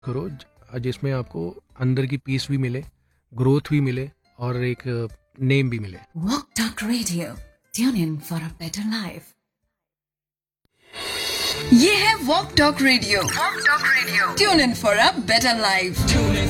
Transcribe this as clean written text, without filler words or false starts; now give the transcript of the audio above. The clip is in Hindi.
करो जिसमें आपको अंदर की पीस भी मिले, ग्रोथ भी मिले और एक नेम भी मिले। Walk Talk Radio. Tune in for a better life. ये है walk talk radio. Tune in for a better life.